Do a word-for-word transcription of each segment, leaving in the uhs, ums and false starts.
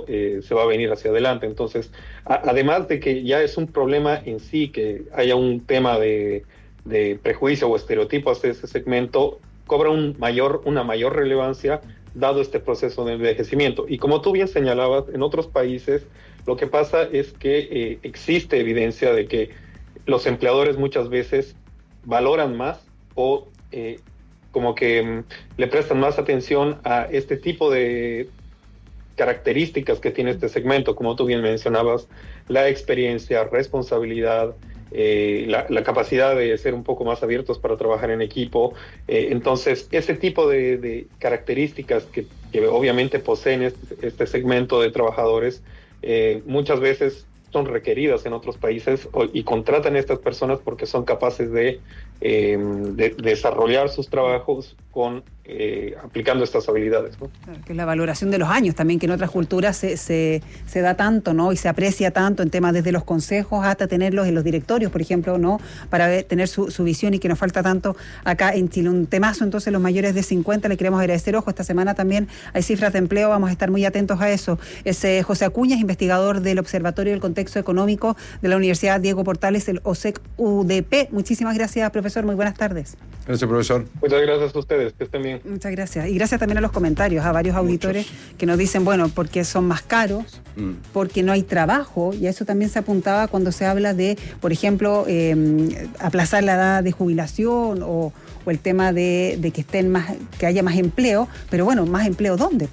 eh, se va a venir hacia adelante. Entonces, a, además de que ya es un problema en sí, que haya un tema de, de prejuicio o estereotipo hacia ese segmento, cobra un mayor, una mayor relevancia dado este proceso de envejecimiento. Y como tú bien señalabas, en otros países lo que pasa es que eh, existe evidencia de que los empleadores muchas veces valoran más o eh, como que mm, le prestan más atención a este tipo de características que tiene este segmento, como tú bien mencionabas, la experiencia, responsabilidad, eh, la, la capacidad de ser un poco más abiertos para trabajar en equipo. Eh, entonces, ese tipo de, de características que, que obviamente poseen este, este segmento de trabajadores, eh, muchas veces son requeridas en otros países o, y contratan a estas personas porque son capaces de, eh, de, de desarrollar sus trabajos con eh, aplicando estas habilidades, ¿no? Claro, que es la valoración de los años también, que en otras culturas se, se, se da tanto, ¿no? Y se aprecia tanto en temas desde los consejos hasta tenerlos en los directorios, por ejemplo, ¿no? Para ver, tener su, su visión, y que nos falta tanto acá en Chile. Un temazo, entonces, los mayores de cincuenta, le queremos agradecer. Ojo, esta semana también hay cifras de empleo, vamos a estar muy atentos a eso. Es eh, José Acuña, es investigador del Observatorio del Contexto Económico de la Universidad Diego Portales, el O S E C U D P. Muchísimas gracias, profesor, muy buenas tardes. Gracias, profesor. Muchas gracias a ustedes, que estén bien. Muchas gracias. Y gracias también a los comentarios, a varios auditores Muchos. que nos dicen, bueno, porque son más caros, mm. porque no hay trabajo, y a eso también se apuntaba cuando se habla de, por ejemplo, eh, aplazar la edad de jubilación o, o el tema de, de que estén más, que haya más empleo, pero bueno, ¿más empleo dónde?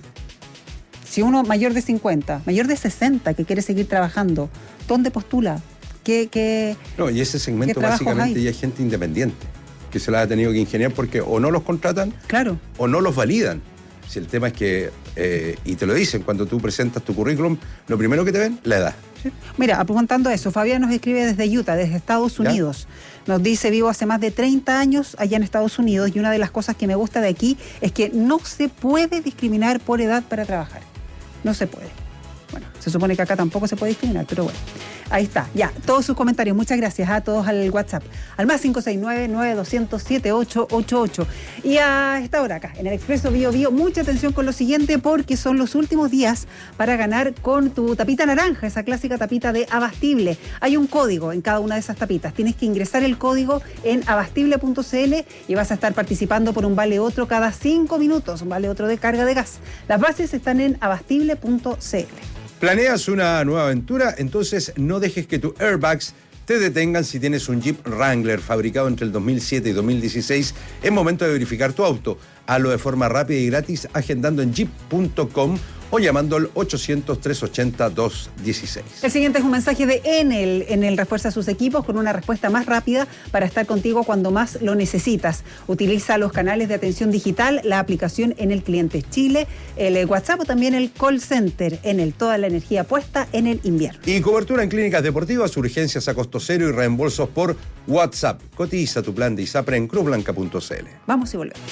Si uno mayor de cincuenta, mayor de sesenta que quiere seguir trabajando, ¿dónde postula? ¿Qué, qué, no, y ese segmento básicamente hay? ya es gente independiente, que se la ha tenido que ingeniar porque o no los contratan, claro, o no los validan. Si el tema es que, eh, y te lo dicen, cuando tú presentas tu currículum, lo primero que te ven, la edad. Sí. Mira, apuntando eso, Fabián nos escribe desde Utah, desde Estados Unidos. ¿Ya? Nos dice, vivo hace más de treinta años allá en Estados Unidos, y una de las cosas que me gusta de aquí es que no se puede discriminar por edad para trabajar. No se puede. Bueno, se supone que acá tampoco se puede discriminar, pero bueno. Ahí está, ya, todos sus comentarios. Muchas gracias a todos al WhatsApp, al más cinco seis nueve, nueve dos cero cero, siete ocho ocho ocho. Y a esta hora acá, en el Expreso Bio Bio, mucha atención con lo siguiente, porque son los últimos días para ganar con tu tapita naranja, esa clásica tapita de Abastible. Hay un código en cada una de esas tapitas. Tienes que ingresar el código en abastible punto c l y vas a estar participando por un vale otro cada cinco minutos, un vale otro de carga de gas. Las bases están en abastible punto c l. ¿Planeas una nueva aventura? Entonces no dejes que tus airbags te detengan si tienes un Jeep Wrangler fabricado entre el dos mil siete y dos mil dieciséis. Es momento de verificar tu auto. Hazlo de forma rápida y gratis agendando en jeep punto com o llamando al ochocientos, trescientos ochenta, doscientos dieciséis. El siguiente es un mensaje de Enel. Enel refuerza sus equipos con una respuesta más rápida para estar contigo cuando más lo necesitas. Utiliza los canales de atención digital, la aplicación Enel Clientes Chile, el WhatsApp o también el call center. Enel, toda la energía puesta en el invierno. Y cobertura en clínicas deportivas, urgencias a costo cero y reembolsos por WhatsApp. Cotiza tu plan de ISAPRE en cruz blanca punto c l. Vamos y volvemos.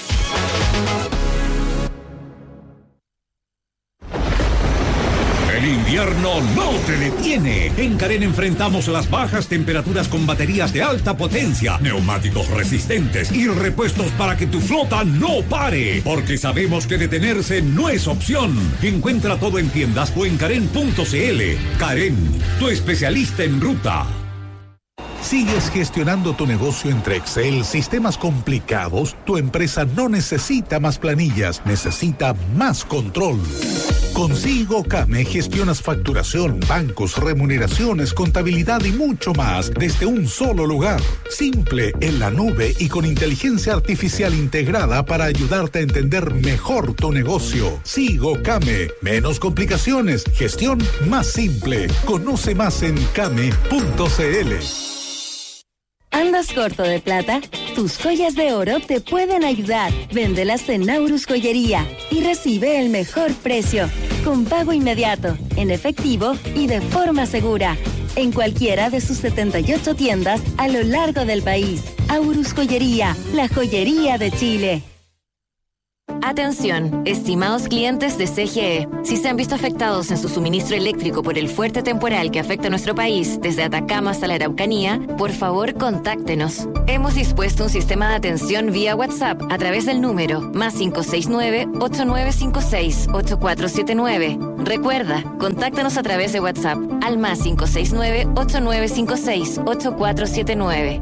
El invierno no te detiene. En Karen enfrentamos las bajas temperaturas con baterías de alta potencia, neumáticos resistentes y repuestos para que tu flota no pare. Porque sabemos que detenerse no es opción. Encuentra todo en tiendas o en karen punto c l. Karen, tu especialista en ruta. ¿Sigues gestionando tu negocio entre Excel, sistemas complicados? Tu empresa no necesita más planillas, necesita más control. Con SigoCame gestionas facturación, bancos, remuneraciones, contabilidad y mucho más desde un solo lugar. Simple, en la nube y con inteligencia artificial integrada para ayudarte a entender mejor tu negocio. SigoCame, menos complicaciones, gestión más simple. Conoce más en came punto c l. ¿Andas corto de plata? Tus joyas de oro te pueden ayudar. Véndelas en Naurus Joyería y recibe el mejor precio, con pago inmediato, en efectivo y de forma segura. En cualquiera de sus setenta y ocho tiendas a lo largo del país. Aurus Joyería, la joyería de Chile. Atención, estimados clientes de C G E. Si se han visto afectados en su suministro eléctrico por el fuerte temporal que afecta a nuestro país, desde Atacama hasta la Araucanía, por favor contáctenos. Hemos dispuesto un sistema de atención vía WhatsApp a través del número más cinco seis nueve, ocho nueve cinco seis, ocho cuatro siete nueve. Recuerda, contáctanos a través de WhatsApp al más cinco seis nueve, ocho nueve cinco seis, ocho cuatro siete nueve.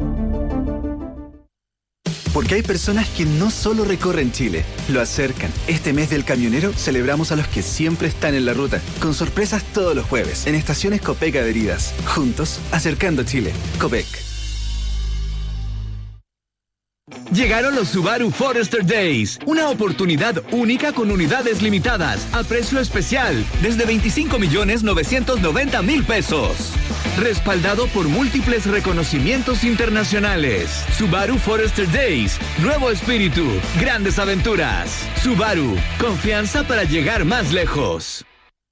Porque hay personas que no solo recorren Chile, lo acercan. Este mes del camionero celebramos a los que siempre están en la ruta, con sorpresas todos los jueves, en estaciones Copec adheridas. Juntos, acercando Chile. Copec. Llegaron los Subaru Forester Days, una oportunidad única con unidades limitadas, a precio especial, desde veinticinco millones novecientos noventa mil pesos. Respaldado por múltiples reconocimientos internacionales. Subaru Forester Days, nuevo espíritu, grandes aventuras. Subaru, confianza para llegar más lejos.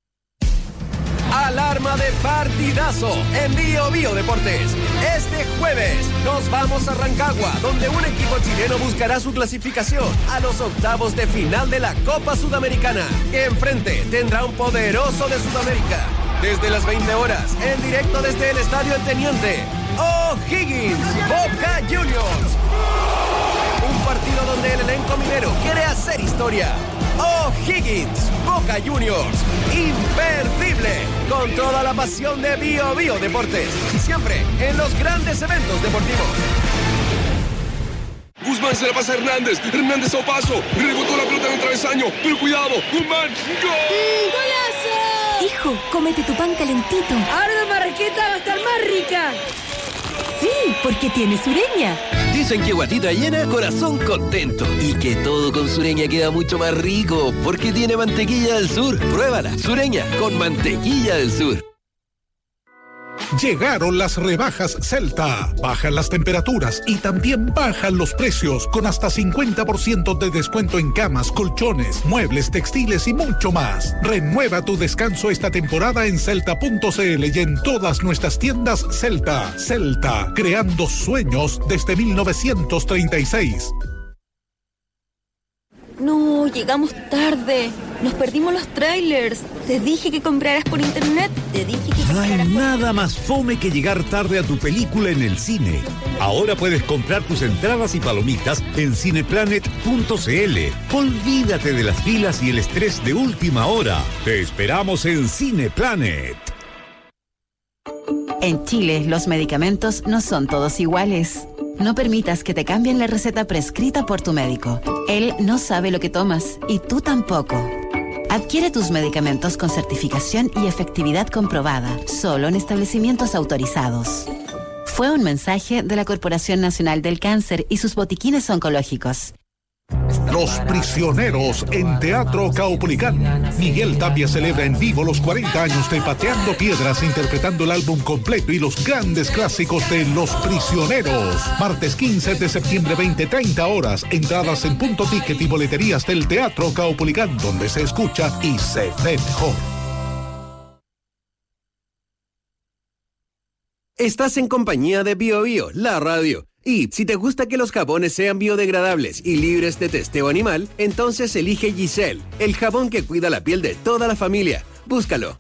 Alarma de partidazo en Bio Bio Deportes. Este jueves nos vamos a Rancagua, donde un equipo chileno buscará su clasificación a los octavos de final de la Copa Sudamericana. Enfrente tendrá un poderoso de Sudamérica. Desde las veinte horas, en directo desde el Estadio El Teniente, O'Higgins, Boca Juniors. Un partido donde el elenco minero quiere hacer historia. O'Higgins, Boca Juniors, imperdible, con toda la pasión de Bio Bio Deportes, y siempre en los grandes eventos deportivos. Guzmán se la pasa a Hernández, Hernández a Opaso, rebotó la pelota en el travesaño, pero cuidado, Guzmán, ¡gol! ¡Golazo! Hijo, cómete tu pan calentito. Ahora la marraqueta va a estar más rica. Sí, porque tiene Sureña. Dicen que guatita llena, corazón contento. Y que todo con Sureña queda mucho más rico, porque tiene mantequilla del sur. Pruébala, Sureña, con mantequilla del sur. Llegaron las rebajas Celta. Bajan las temperaturas y también bajan los precios, con hasta cincuenta por ciento de descuento en camas, colchones, muebles, textiles y mucho más. Renueva tu descanso esta temporada en celta punto c l y en todas nuestras tiendas Celta. Celta, creando sueños desde mil novecientos treinta y seis. No, llegamos tarde. Nos perdimos los trailers. Te dije que compraras por internet. Te dije que No hay compraras por... nada más fome que llegar tarde a tu película en el cine. Ahora puedes comprar tus entradas y palomitas en cineplanet punto c l. Olvídate de las filas y el estrés de última hora. Te esperamos en Cineplanet. En Chile, los medicamentos no son todos iguales. No permitas que te cambien la receta prescrita por tu médico. Él no sabe lo que tomas y tú tampoco. Adquiere tus medicamentos con certificación y efectividad comprobada, solo en establecimientos autorizados. Fue un mensaje de la Corporación Nacional del Cáncer y sus botiquines oncológicos. Los Prisioneros en Teatro Caupolicán. Miguel Tapia celebra en vivo los cuarenta años de Pateando Piedras, interpretando el álbum completo y los grandes clásicos de Los Prisioneros. Martes quince de septiembre, veinte treinta horas. Entradas en Punto Ticket y boleterías del Teatro Caupolicán, donde se escucha y se ve mejor. Estás en compañía de Bio Bio, la radio. Y si te gusta que los jabones sean biodegradables y libres de testeo animal, entonces elige Giselle, el jabón que cuida la piel de toda la familia. Búscalo.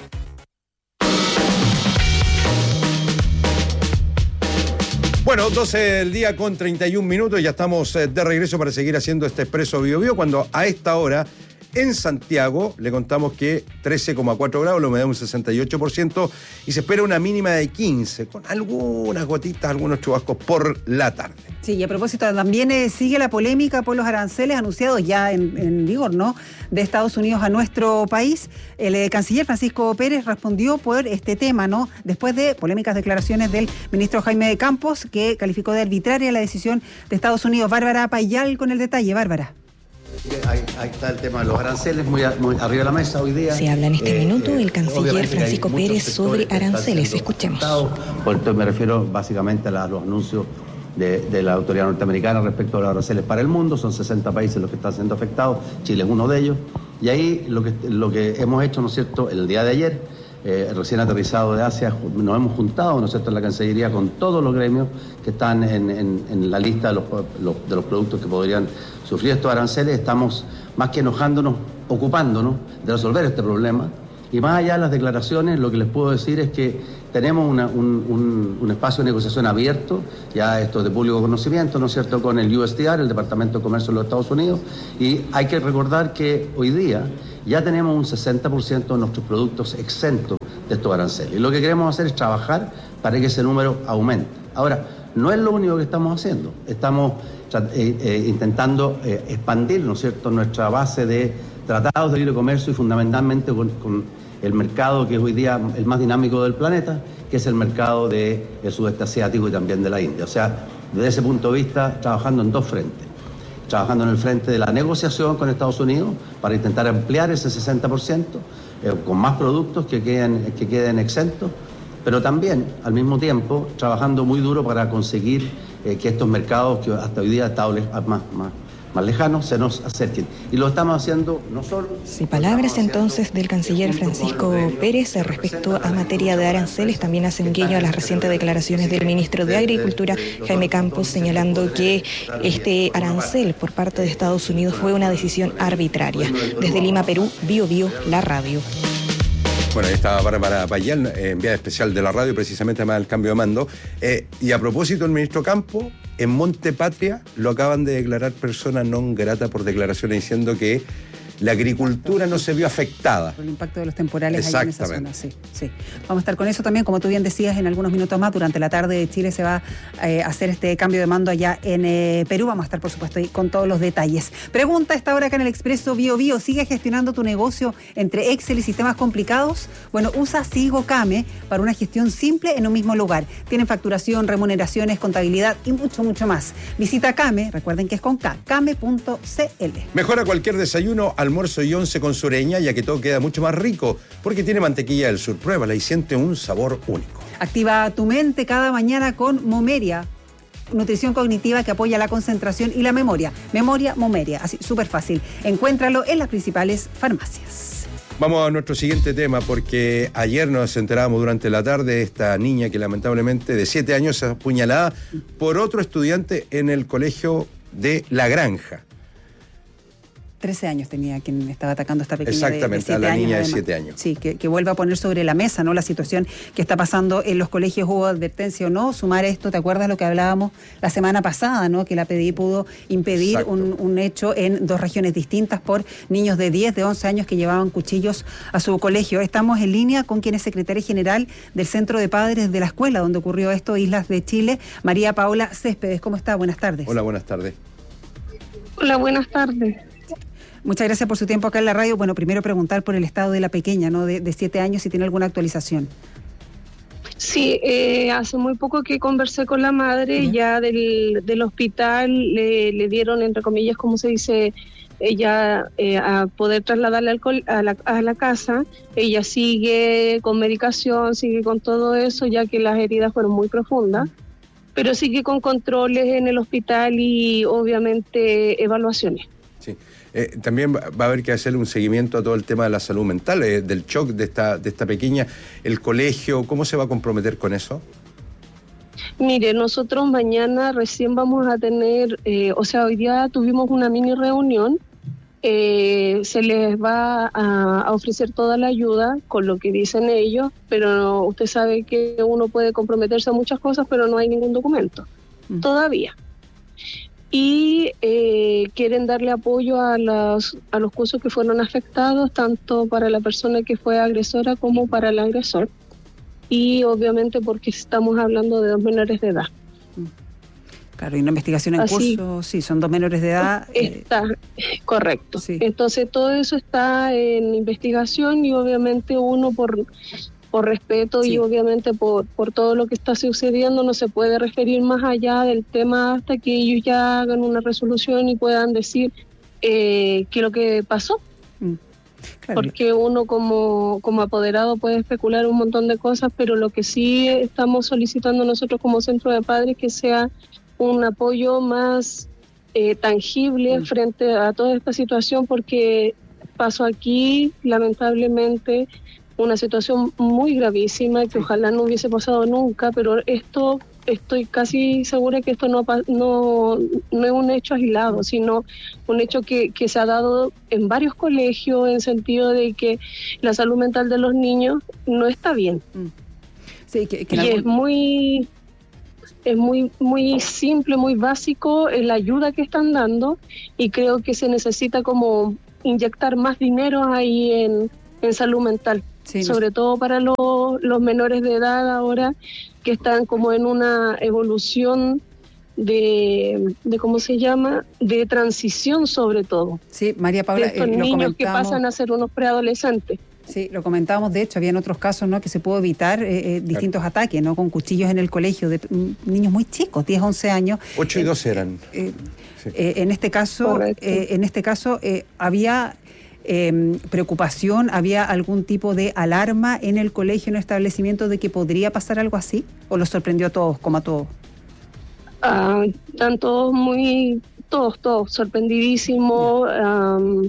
Bueno, doce del día con treinta y un minutos, ya estamos de regreso para seguir haciendo este Expreso Bio Bio, cuando a esta hora en Santiago le contamos que trece coma cuatro grados, la humedad un sesenta y ocho por ciento y se espera una mínima de quince, con algunas gotitas, algunos chubascos por la tarde. Sí, y a propósito, también eh, sigue la polémica por los aranceles anunciados ya en, en vigor, ¿no?, de Estados Unidos a nuestro país. El eh, canciller Francisco Pérez respondió por este tema, ¿no?, después de polémicas declaraciones del ministro Jaime Campos, que calificó de arbitraria la decisión de Estados Unidos. Bárbara Payal con el detalle. Bárbara. Ahí, ahí está el tema de los aranceles, muy, a, muy arriba de la mesa hoy día. Se habla en este eh, minuto el canciller Francisco Pérez sobre aranceles. Escuchemos. Por esto me refiero básicamente a, la, a los anuncios de, de la autoridad norteamericana respecto a los aranceles para el mundo. Son sesenta países los que están siendo afectados, Chile es uno de ellos. Y ahí lo que, lo que hemos hecho, ¿no es cierto?, el día de ayer, eh, recién aterrizado de Asia, nos hemos juntado, ¿no es cierto?, en la Cancillería con todos los gremios que están en, en, en la lista de los, los, de los productos que podrían sufrir estos aranceles. Estamos más que enojándonos, ocupándonos de resolver este problema. Y más allá de las declaraciones, lo que les puedo decir es que tenemos una, un, un, un espacio de negociación abierto, ya esto es de público conocimiento, ¿no es cierto?, con el U S T R, el Departamento de Comercio de los Estados Unidos, y hay que recordar que hoy día ya tenemos un sesenta por ciento de nuestros productos exentos de estos aranceles. Y lo que queremos hacer es trabajar para que ese número aumente. Ahora, no es lo único que estamos haciendo, estamos eh, eh, intentando eh, expandir, ¿no es cierto?, nuestra base de tratados de libre comercio y fundamentalmente con, con el mercado que es hoy día el más dinámico del planeta, que es el mercado del sudeste asiático y también de la India. O sea, desde ese punto de vista, trabajando en dos frentes. Trabajando en el frente de la negociación con Estados Unidos para intentar ampliar ese sesenta por ciento eh, con más productos que queden, que queden exentos, pero también, al mismo tiempo, trabajando muy duro para conseguir eh, que estos mercados que hasta hoy día están más, más, más lejanos se nos acerquen. Y lo estamos haciendo no solo... Sí, palabras entonces del canciller Francisco Pérez respecto a materia de aranceles. También hacen guiño a las recientes declaraciones del ministro de Agricultura, Jaime Campos, señalando que este arancel por parte de Estados Unidos fue una decisión arbitraria. Desde Lima, Perú, Bio Bio, la radio. Bueno, ahí estaba Bárbara Payán, eh, enviada especial de la radio, precisamente además del cambio de mando. Eh, y a propósito, el ministro Campos, en Monte Patria, lo acaban de declarar persona non grata por declaraciones diciendo que la agricultura no se vio afectada. Por el impacto de los temporales ahí en esa zona, sí, sí. Vamos a estar con eso también, como tú bien decías, en algunos minutos más. Durante la tarde de Chile se va eh, a hacer este cambio de mando allá en eh, Perú. Vamos a estar, por supuesto, ahí con todos los detalles. Pregunta a esta hora acá en el Expreso Bio Bio. ¿Sigue gestionando tu negocio entre Excel y sistemas complicados? Bueno, usa Sigo Kame para una gestión simple en un mismo lugar. Tienen facturación, remuneraciones, contabilidad y mucho, mucho más. Visita Kame, recuerden que es con K, kame punto c l. Mejora cualquier desayuno, almuerzo y once con Sureña, ya que todo queda mucho más rico, porque tiene mantequilla del sur. Pruébala y siente un sabor único. Activa tu mente cada mañana con Momeria, nutrición cognitiva que apoya la concentración y la memoria. Memoria Momeria, así súper fácil. Encuéntralo en las principales farmacias. Vamos a nuestro siguiente tema, porque ayer nos enterábamos durante la tarde de esta niña que lamentablemente de siete años es apuñalada por otro estudiante en el colegio de La Granja. trece años tenía quien estaba atacando a esta pequeña. Exactamente, de, de a la años, niña además. de siete años. Sí, que, que vuelva a poner sobre la mesa, ¿no?, la situación que está pasando en los colegios. Hubo advertencia o no, sumar esto, ¿te acuerdas lo que hablábamos la semana pasada, ¿no?, que la P D I pudo impedir un, un hecho en dos regiones distintas por niños de diez, de once años que llevaban cuchillos a su colegio. Estamos en línea con quien es secretaria general del Centro de Padres de la Escuela donde ocurrió esto, Islas de Chile, María Paula Céspedes. ¿Cómo está? Buenas tardes. Hola, buenas tardes. Hola, buenas tardes. Muchas gracias por su tiempo acá en la radio. Bueno, primero preguntar por el estado de la pequeña, ¿no?, de, de siete años, si tiene alguna actualización. Sí, eh, hace muy poco que conversé con la madre. ¿Ya? ya del, del hospital le, le dieron, entre comillas, como se dice, ella eh, a poder trasladarla al col, a, la, a la casa. Ella sigue con medicación, sigue con todo eso, ya que las heridas fueron muy profundas, pero sigue con controles en el hospital y obviamente evaluaciones. Sí. Eh, también va a haber que hacerle un seguimiento a todo el tema de la salud mental, eh, del shock de esta, de esta pequeña, el colegio. ¿Cómo se va a comprometer con eso? Mire, nosotros mañana recién vamos a tener, eh, o sea, hoy día tuvimos una mini reunión, eh, se les va a, a ofrecer toda la ayuda con lo que dicen ellos, pero usted sabe que uno puede comprometerse a muchas cosas, pero no hay ningún documento, mm. todavía. Y eh, quieren darle apoyo a los, a los cursos que fueron afectados, tanto para la persona que fue agresora como para el agresor. Y obviamente porque estamos hablando de dos menores de edad. Claro, y una investigación en Así, curso, sí, son dos menores de edad. Está, eh, correcto. Sí. Entonces todo eso está en investigación y obviamente uno por... por respeto sí. y obviamente por, por todo lo que está sucediendo no se puede referir más allá del tema hasta que ellos ya hagan una resolución y puedan decir eh, qué es lo que pasó. Mm. Claro. Porque uno como, como apoderado puede especular un montón de cosas, pero lo que sí estamos solicitando nosotros como Centro de Padres que sea un apoyo más eh, tangible mm. frente a toda esta situación, porque pasó aquí, lamentablemente, una situación muy gravísima que ojalá no hubiese pasado nunca, pero esto, estoy casi segura que esto no, no, no es un hecho aislado, sino un hecho que, que se ha dado en varios colegios, en sentido de que la salud mental de los niños no está bien. Sí, que, que y algún... es muy... Es muy muy simple, muy básico la ayuda que están dando, y creo que se necesita como inyectar más dinero ahí en, en salud mental, sí, sobre no... todo para los, los menores de edad ahora, que están como en una evolución de, de ¿cómo se llama? De transición, sobre todo. Sí, María Paula, de estos eh, niños comentamos... que pasan a ser unos preadolescentes. Sí, lo comentábamos, de hecho, había en otros casos, ¿no?, que se pudo evitar eh, eh, distintos claro. ataques, ¿no?, con cuchillos en el colegio de mm, niños muy chicos, diez, once años. ocho y doce eran. Eh, sí. eh, en este caso, eh, en este caso eh, había eh, preocupación, había algún tipo de alarma en el colegio, en el establecimiento, de que podría pasar algo así, ¿o los sorprendió a todos, como a todos? Ah, están todos muy, todos, todos, sorprendidísimos. Um,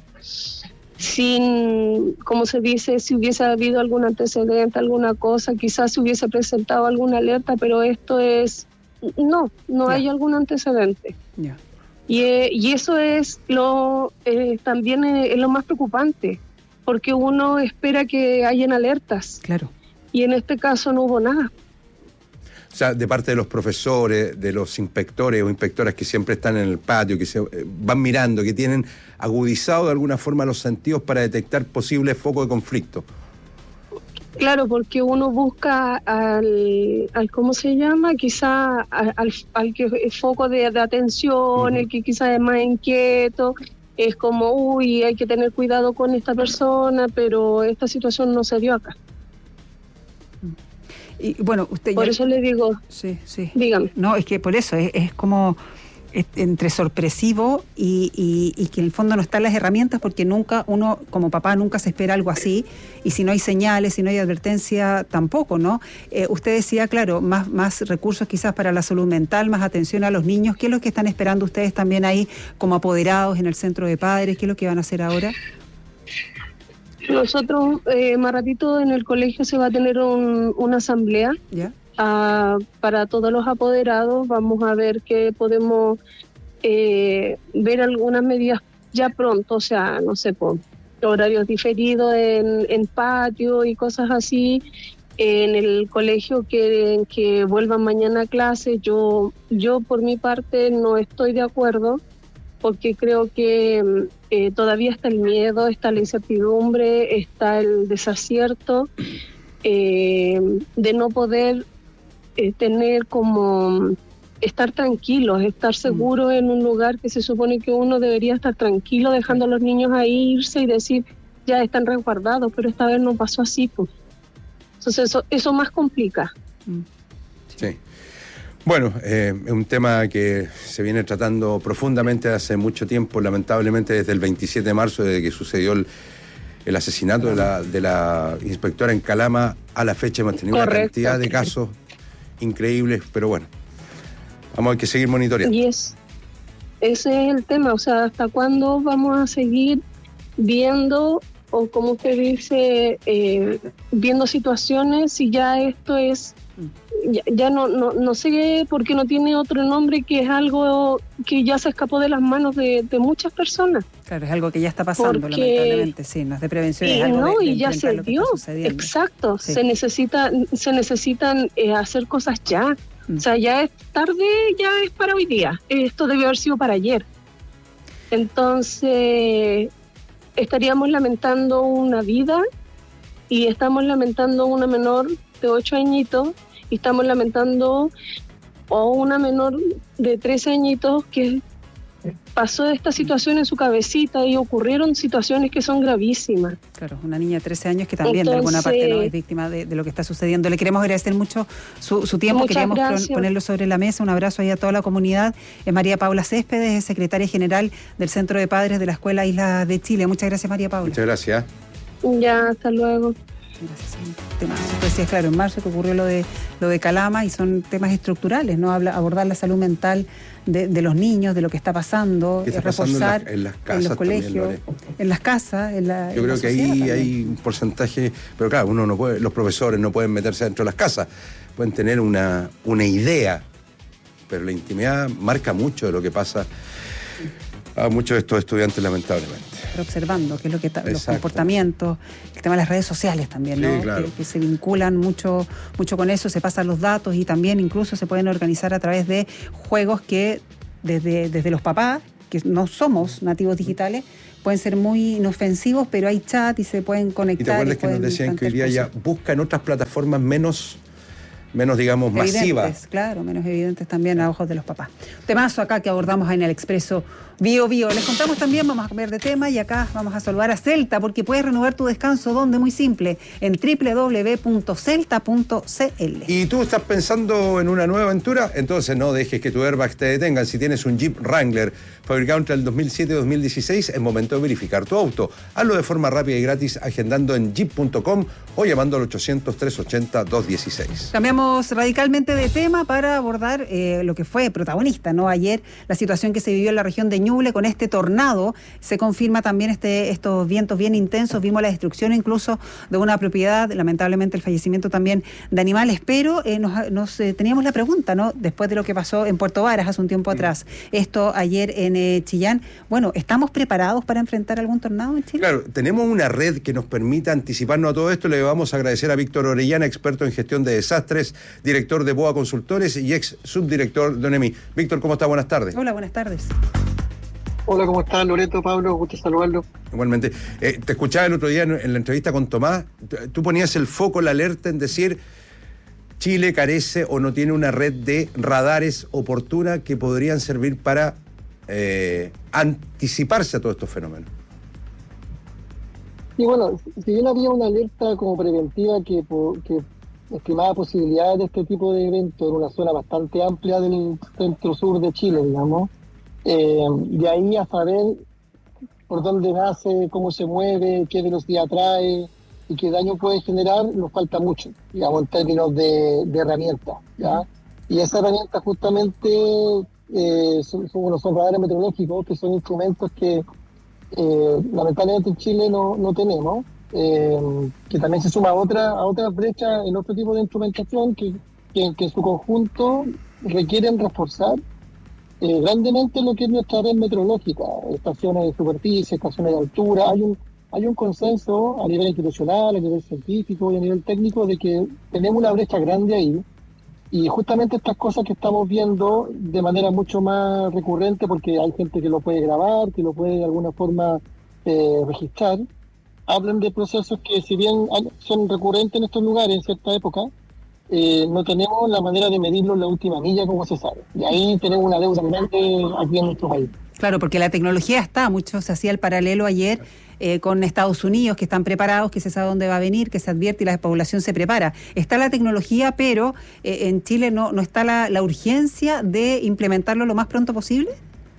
sin, como se dice, si hubiese habido algún antecedente, alguna cosa, quizás se hubiese presentado alguna alerta, pero esto es, no, no yeah. hay algún antecedente. Yeah. Y, y eso es lo, eh, también es, es lo más preocupante, porque uno espera que hayan alertas. Claro. Y en este caso no hubo nada. O sea, de parte de los profesores, de los inspectores o inspectoras que siempre están en el patio, que se eh, van mirando, que tienen agudizado de alguna forma los sentidos para detectar posibles focos de conflicto. Claro, porque uno busca al, al ¿cómo se llama? Quizá al, al, al que es foco de, de atención, uh-huh. el que quizás es más inquieto, es como, uy, hay que tener cuidado con esta persona, pero esta situación no se dio acá. Y bueno, usted por ya... eso le digo, sí, sí. Dígame. No, es que por eso es, es como es entre sorpresivo y, y, y que en el fondo no están las herramientas, porque nunca uno como papá nunca se espera algo así, y si no hay señales, si no hay advertencia tampoco, ¿no? Eh, usted decía, claro, más, más recursos quizás para la salud mental, más atención a los niños. ¿Qué es lo que están esperando ustedes también ahí como apoderados en el centro de padres? ¿Qué es lo que van a hacer ahora? Nosotros, eh, más ratito en el colegio se va a tener un, una asamblea ¿Ya? uh, para todos los apoderados. Vamos a ver que podemos eh, ver algunas medidas ya pronto, o sea, no sé, por horarios diferidos en, en patio y cosas así. En el colegio quieren que vuelvan mañana a clase. Yo, yo por mi parte no estoy de acuerdo, porque creo que eh, todavía está el miedo, está la incertidumbre, está el desacierto eh, de no poder eh, tener como estar tranquilos, estar seguros mm. en un lugar que se supone que uno debería estar tranquilo, dejando a los niños ahí irse y decir, ya están resguardados, pero esta vez no pasó así, pues. Entonces eso, eso más complica. Mm. Sí. Bueno, eh, es un tema que se viene tratando profundamente hace mucho tiempo, lamentablemente desde el veintisiete de marzo, desde que sucedió el, el asesinato de la, de la inspectora en Calama, a la fecha hemos tenido Correcto. una cantidad de casos increíbles, pero bueno, vamos a que seguir monitoreando. Y es, ese es el tema, o sea, ¿hasta cuándo vamos a seguir viendo, o como usted dice, eh, viendo situaciones si ya esto es... Ya, ya no, no no sé por qué no tiene otro nombre, que es algo que ya se escapó de las manos de, de muchas personas? Claro, es algo que ya está pasando, Porque, lamentablemente, sí, no es de prevención, y es algo no, de, de y ya se dio, exacto, sí. se necesita, se necesitan eh, hacer cosas ya, mm. o sea, ya es tarde, ya es para hoy día, esto debió haber sido para ayer, entonces estaríamos lamentando una vida, y estamos lamentando una menor de ocho añitos, y estamos lamentando a una menor de trece añitos que pasó esta situación en su cabecita, y ocurrieron situaciones que son gravísimas. Claro, una niña de trece años que también Entonces, de alguna parte no es víctima de, de lo que está sucediendo. Le queremos agradecer mucho su, su tiempo, queríamos gracias. ponerlo sobre la mesa. Un abrazo ahí a toda la comunidad. Es María Paula Céspedes, es secretaria general del Centro de Padres de la Escuela Islas de Chile. Muchas gracias, María Paula. Muchas gracias. Ya, hasta luego. Gracias, un tema. Pues sí, es claro, en marzo que ocurrió lo de lo de Calama y son temas estructurales, ¿no? Habla, abordar la salud mental de, de los niños, de lo que está pasando, está reforzar pasando en, la, en las casas, en los colegios, también, en las casas, en la. Yo en creo la que ahí también. hay un porcentaje, pero claro, uno no puede, los profesores no pueden meterse dentro de las casas, pueden tener una, una idea, pero la intimidad marca mucho de lo que pasa a muchos de estos estudiantes, lamentablemente. Pero observando qué es lo que está, los comportamientos, el tema de las redes sociales también, ¿no? Sí, claro. que, que se vinculan mucho, mucho con eso, se pasan los datos y también incluso se pueden organizar a través de juegos que desde, desde los papás, que no somos nativos digitales, pueden ser muy inofensivos, pero hay chat y se pueden conectar. ¿Y te acuerdas y que nos decían que hoy día cosas. ya buscan otras plataformas menos, menos digamos, Evidentes, masivas? claro, menos evidentes también a ojos de los papás. Temazo acá que abordamos en el Expreso Bio Bio. Les contamos también, vamos a cambiar de tema y acá vamos a saludar a Celta porque puedes renovar tu descanso donde muy simple, en doble u doble u doble u punto celta punto c l. ¿Y tú estás pensando en una nueva aventura? Entonces no dejes que tu airbag te detengan. Si tienes un Jeep Wrangler fabricado entre el dos mil siete y dos mil dieciséis, es momento de verificar tu auto. Hazlo de forma rápida y gratis agendando en jeep punto com o llamando al ochocientos, trescientos ochenta, doscientos dieciséis. Cambiamos radicalmente de tema para abordar eh, lo que fue protagonista, ¿no? Ayer, la situación que se vivió en la región de Ñuble con este tornado. Se confirma también este, estos vientos bien intensos. Vimos la destrucción incluso de una propiedad, lamentablemente el fallecimiento también de animales, pero eh, nos, nos eh, teníamos la pregunta, ¿no? Después de lo que pasó en Puerto Varas hace un tiempo atrás, esto ayer en eh, Chillán. Bueno, ¿estamos preparados para enfrentar algún tornado en Chile? Claro, tenemos una red que nos permita anticiparnos a todo esto. Le vamos a agradecer a Víctor Orellana, experto en gestión de desastres, director de BOA Consultores y ex subdirector de ONEMI. Víctor, ¿cómo está? Buenas tardes. Hola, buenas tardes. Hola, ¿cómo están? Loreto, Pablo, gusto saludarlo. Igualmente. Eh, te escuchaba el otro día en, en la entrevista con Tomás, tú ponías el foco, la alerta en decir Chile carece o no tiene una red de radares oportuna que podrían servir para eh, anticiparse a todos estos fenómenos. Y bueno, si bien había una alerta como preventiva que, que estimaba posibilidades de este tipo de eventos en una zona bastante amplia del centro-sur de Chile, digamos, eh, de ahí a saber por dónde nace, cómo se mueve, qué velocidad trae y qué daño puede generar, nos falta mucho, digamos, en términos de, de herramientas, ¿ya? Y esa herramienta justamente eh, son, son, bueno, son radares meteorológicos, que son instrumentos que eh, lamentablemente en Chile no, no tenemos, eh, que también se suma a otra a otras brechas en otro tipo de instrumentación que, que, que en su conjunto requieren reforzar eh, grandemente lo que es nuestra red meteorológica, estaciones de superficie, estaciones de altura. Hay un hay un consenso a nivel institucional, a nivel científico y a nivel técnico de que tenemos una brecha grande ahí, y justamente estas cosas que estamos viendo de manera mucho más recurrente, porque hay gente que lo puede grabar, que lo puede de alguna forma eh, registrar, hablan de procesos que, si bien son recurrentes en estos lugares en cierta época, eh, no tenemos la manera de medirlo en la última milla, como se sabe. Y ahí tenemos una deuda grande aquí en nuestro país. Claro, porque la tecnología está, mucho se hacía el paralelo ayer eh, con Estados Unidos, que están preparados, que se sabe dónde va a venir, que se advierte y la población se prepara. Está la tecnología, pero eh, en Chile no, no está la, la urgencia de implementarlo lo más pronto posible.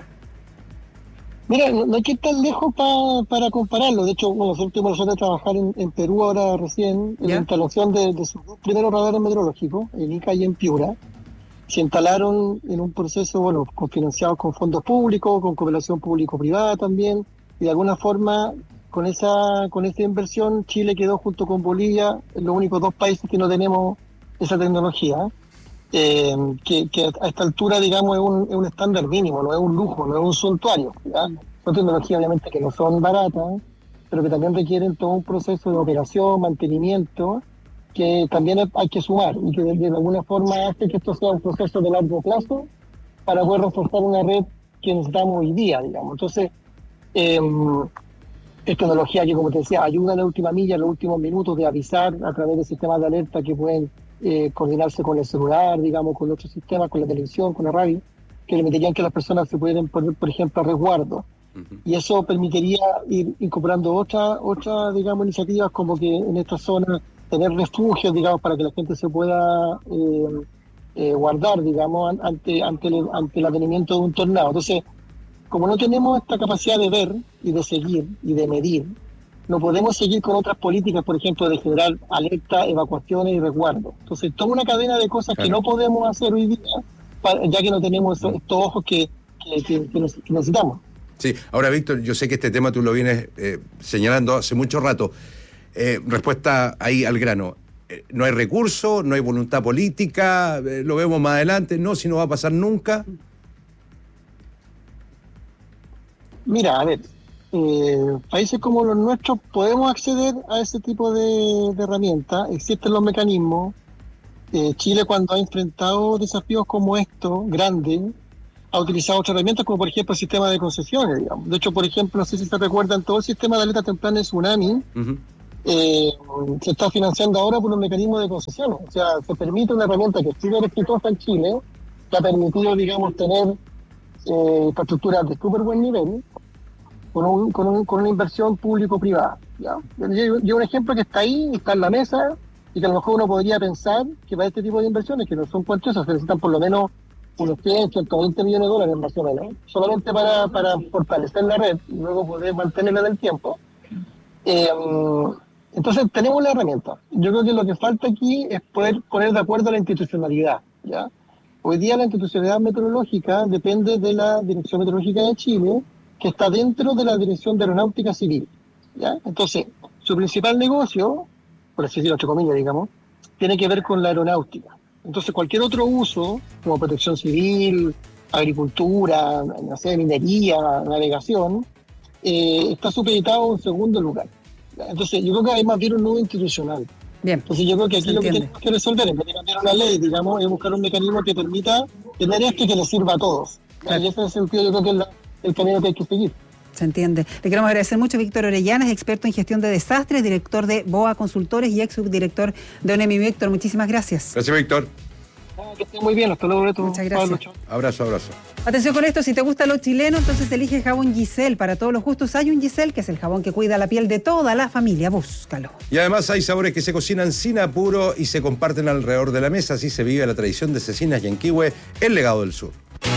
Mira, no, no hay que ir tan lejos pa, para compararlo. De hecho, bueno, nosotros tuvimos la suerte de trabajar en, en Perú ahora recién, en la instalación de, de sus primeros radares meteorológicos, en Ica y en Piura. Se instalaron en un proceso, bueno, financiados con fondos públicos, con cooperación público-privada también, y de alguna forma, con esa con esa inversión, Chile quedó junto con Bolivia los únicos dos países que no tenemos esa tecnología, eh, que, que a esta altura, digamos, es un, es un estándar mínimo, no es un lujo, no es un suntuario, ¿ya? Son tecnologías obviamente que no son baratas, pero que también requieren todo un proceso de operación, mantenimiento, que también hay que sumar y que de, de alguna forma hace que esto sea un proceso de largo plazo para poder reforzar una red que necesitamos hoy día, digamos. Entonces, eh, es tecnología que, como te decía, ayuda en la última milla, en los últimos minutos, de avisar a través de sistemas de alerta que pueden eh, coordinarse con el celular, digamos, con otros sistemas, con la televisión, con la radio, que permitirían que las personas se puedan poner, por ejemplo, a resguardo. Uh-huh. Y eso permitiría ir incorporando otras, otra, digamos, iniciativas, como que en esta zona tener refugios, digamos, para que la gente se pueda eh, eh, guardar, digamos, ante ante el, ante el advenimiento de un tornado. Entonces, como no tenemos esta capacidad de ver y de seguir y de medir, no podemos seguir con otras políticas, por ejemplo, de generar alerta, evacuaciones y resguardo. Entonces, toda una cadena de cosas claro. que no podemos hacer hoy día, para, ya que no tenemos estos, estos ojos que, que, que, que necesitamos. Sí, ahora, Víctor, yo sé que este tema tú lo vienes eh, señalando hace mucho rato. Eh, respuesta ahí al grano. Eh, no hay recursos, no hay voluntad política, eh, lo vemos más adelante, no, si no va a pasar nunca. Mira, a ver, eh, países como los nuestros podemos acceder a ese tipo de, de herramientas, existen los mecanismos. Eh, Chile, cuando ha enfrentado desafíos como estos, grandes, ha utilizado otras herramientas, como por ejemplo el sistema de concesiones, digamos. De hecho, por ejemplo, no sé si se recuerdan, todo el sistema de alerta temprana de tsunami uh-huh. eh, se está financiando ahora por un mecanismo de concesiones. O sea, se permite una herramienta que es súper exitosa en Chile, que ha permitido, digamos, tener eh, infraestructuras de súper buen nivel, con, un, con, un, con una inversión público-privada. ¿Ya? Yo, yo un ejemplo que está ahí, está en la mesa, y que a lo mejor uno podría pensar que para este tipo de inversiones, que no son cuantiosas, se necesitan por lo menos unos cien, ciento veinte millones de dólares más o menos, solamente para, para fortalecer la red y luego poder mantenerla en el tiempo. Eh, entonces tenemos la herramienta. Yo creo que lo que falta aquí es poder poner de acuerdo a la institucionalidad. ¿Ya? Hoy día la institucionalidad meteorológica depende de la Dirección Meteorológica de Chile, que está dentro de la Dirección de Aeronáutica Civil. ¿Ya? Entonces, su principal negocio, por así decirlo, entre comillas, digamos, tiene que ver con la aeronáutica. Entonces, cualquier otro uso, como protección civil, agricultura, no sé, minería, navegación, eh, está supeditado a un segundo lugar. Entonces, yo creo que hay más bien un nudo institucional. Bien. Entonces, yo creo que aquí Se lo entiende. que tenemos que resolver, en vez de cambiar una ley, digamos, es buscar un mecanismo que permita tener esto y que le sirva a todos. Claro. Y en ese sentido, yo creo que es la, el camino que hay que seguir. Se entiende. Le queremos agradecer mucho a Víctor Orellana, es experto en gestión de desastres, director de BOA Consultores y ex subdirector de ONEMI. Víctor, muchísimas gracias. Gracias, Víctor. Ah, que esté muy bien, hasta luego, Beto. Muchas gracias. Pablo, abrazo, abrazo. Atención con esto, si te gusta lo chileno, entonces elige jabón Giselle. Para todos los gustos hay un Giselle, que es el jabón que cuida la piel de toda la familia. Búscalo. Y además hay sabores que se cocinan sin apuro y se comparten alrededor de la mesa. Así se vive la tradición de Cecinas Yanquihue, el legado del sur.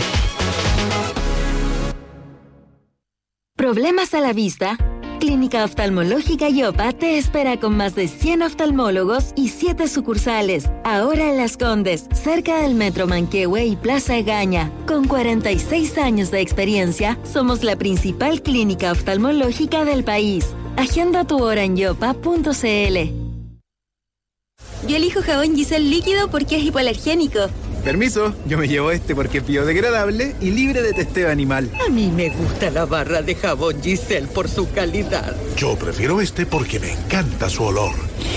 ¿Problemas a la vista? Clínica Oftalmológica Yopa te espera con más de cien oftalmólogos y siete sucursales. Ahora en Las Condes, cerca del Metro Manquehue y Plaza Egaña. Con cuarenta y seis años de experiencia, somos la principal clínica oftalmológica del país. Agenda tu hora en yopa punto cl. Yo elijo jabón Giselle líquido porque es hipoalergénico. Permiso, yo me llevo este porque es biodegradable y libre de testeo animal. A mí me gusta la barra de jabón Giselle por su calidad. Yo prefiero este porque me encanta su olor.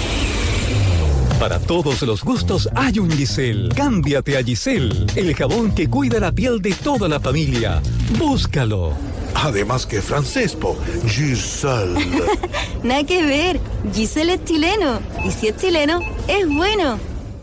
Para todos los gustos hay un Giselle. Cámbiate a Giselle, el jabón que cuida la piel de toda la familia. Búscalo. Además que francesco, Giselle. Nada que ver, Giselle es chileno. Y si es chileno, es bueno.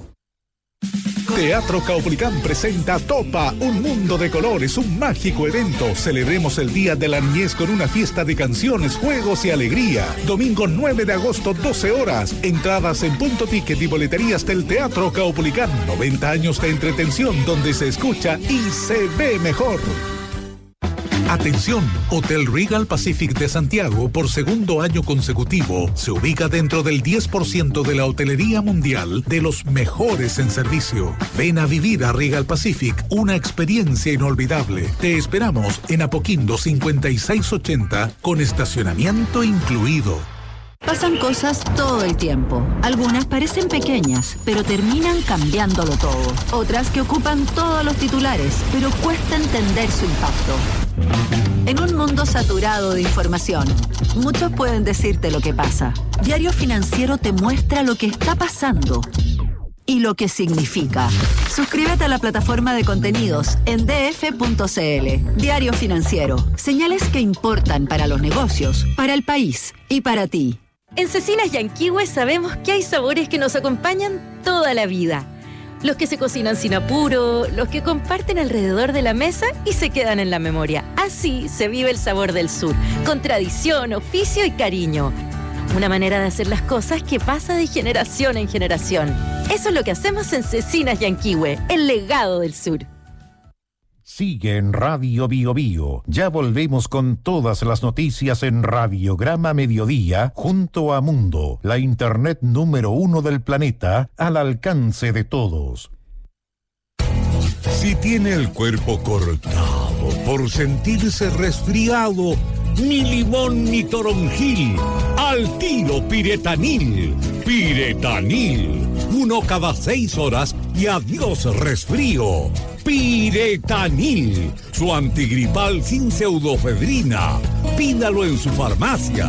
Teatro Caupolicán presenta Topa, un mundo de colores, un mágico evento. Celebremos el Día de la Niñez con una fiesta de canciones, juegos y alegría. Domingo nueve de agosto, doce horas. Entradas en Punto Ticket y boleterías del Teatro Caupolicán. noventa años de entretención donde se escucha y se ve mejor. Atención, Hotel Regal Pacific de Santiago, por segundo año consecutivo, se ubica dentro del diez por ciento de la hotelería mundial de los mejores en servicio. Ven a vivir a Regal Pacific una experiencia inolvidable. Te esperamos en Apoquindo cincuenta y seis ochenta con estacionamiento incluido. Pasan cosas todo el tiempo. Algunas parecen pequeñas, pero terminan cambiándolo todo. Otras que ocupan todos los titulares, pero cuesta entender su impacto. En un mundo saturado de información, muchos pueden decirte lo que pasa. Diario Financiero te muestra lo que está pasando y lo que significa. Suscríbete a la plataforma de contenidos en d f punto c l. Diario Financiero. Señales que importan para los negocios, para el país y para ti. En Cecinas Yanquihue sabemos que hay sabores que nos acompañan toda la vida. Los que se cocinan sin apuro, los que comparten alrededor de la mesa y se quedan en la memoria. Así se vive el sabor del sur, con tradición, oficio y cariño. Una manera de hacer las cosas que pasa de generación en generación. Eso es lo que hacemos en Cecinas Yanquihue, el legado del sur. sigue en Radio Bio Bio. Ya volvemos con todas las noticias en Radiograma Mediodía, junto a Mundo, la internet número uno del planeta, al alcance de todos. Si tiene el cuerpo cortado por sentirse resfriado, ni limón ni toronjil, al tiro Piretanil. Piretanil, uno cada seis horas y adiós resfrío. Piretanil, su antigripal sin pseudofedrina. Pídalo en su farmacia.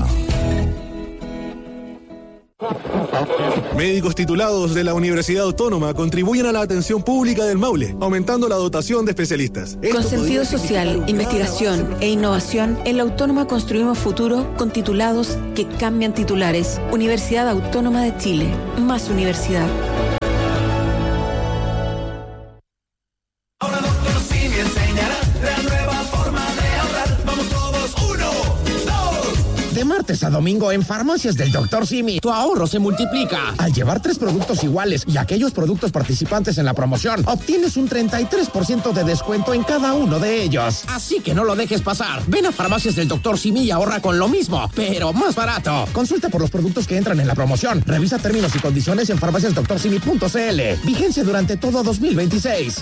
Médicos titulados de la Universidad Autónoma contribuyen a la atención pública del Maule, aumentando la dotación de especialistas. Con sentido social, investigación e innovación, en la Autónoma construimos futuro con titulados que cambian titulares. Universidad Autónoma de Chile. Más universidad. Ahora doctor Simi enseñará la nueva forma de ahorrar. Vamos todos, uno, dos. De martes a domingo en Farmacias del doctor Simi, tu ahorro se multiplica. Al llevar tres productos iguales y aquellos productos participantes en la promoción, obtienes un treinta y tres por ciento de descuento en cada uno de ellos. Así que no lo dejes pasar. Ven a Farmacias del doctor Simi y ahorra con lo mismo, pero más barato. Consulta por los productos que entran en la promoción. Revisa términos y condiciones en farmacias doctor simi punto c l. Vigencia durante todo dos mil veintiséis.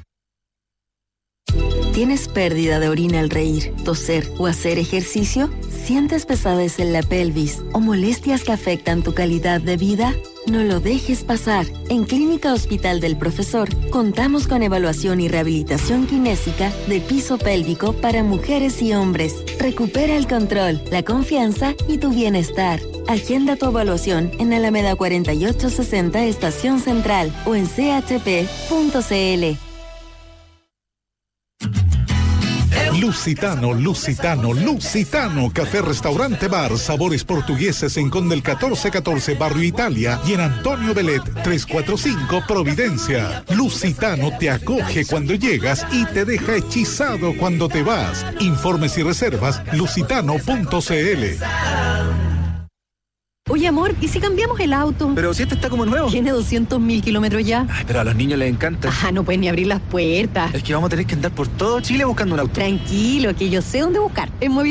¿Tienes pérdida de orina al reír, toser o hacer ejercicio? ¿Sientes pesadez en la pelvis o molestias que afectan tu calidad de vida? No lo dejes pasar. En Clínica Hospital del Profesor contamos con evaluación y rehabilitación kinésica de piso pélvico para mujeres y hombres. Recupera el control, la confianza y tu bienestar. Agenda tu evaluación en Alameda cuarenta y ocho sesenta Estación Central o en c h p punto c l. Lusitano, Lusitano, Lusitano, café, restaurante, bar, sabores portugueses en Condel catorce catorce, Barrio Italia y en Antonio Belet trescientos cuarenta y cinco, Providencia. Lusitano te acoge cuando llegas y te deja hechizado cuando te vas. Informes y reservas, lusitano punto c l. Oye, amor, ¿y si cambiamos el auto? Pero si este está como nuevo. Tiene doscientos mil kilómetros ya. Ay, pero a los niños les encanta. Ah, no pueden ni abrir las puertas. Es que vamos a tener que andar por todo Chile buscando un auto. Tranquilo, que yo sé dónde buscar. En